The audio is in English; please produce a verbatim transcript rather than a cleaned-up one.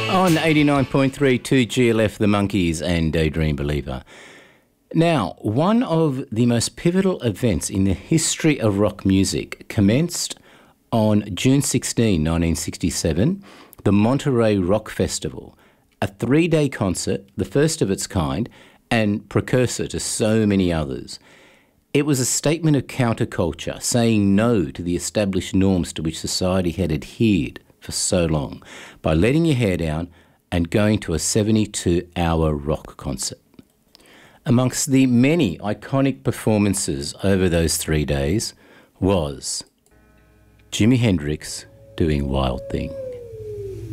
On eighty-nine point three two G L F, The Monkees and Daydream Believer. Now, one of the most pivotal events in the history of rock music commenced on June sixteenth, nineteen sixty-seven, the Monterey Rock Festival, a three-day concert, the first of its kind, and precursor to so many others. It was a statement of counterculture, saying no to the established norms to which society had adhered for so long, by letting your hair down and going to a seventy-two hour rock concert. Amongst the many iconic performances over those three days was Jimi Hendrix doing Wild Thing.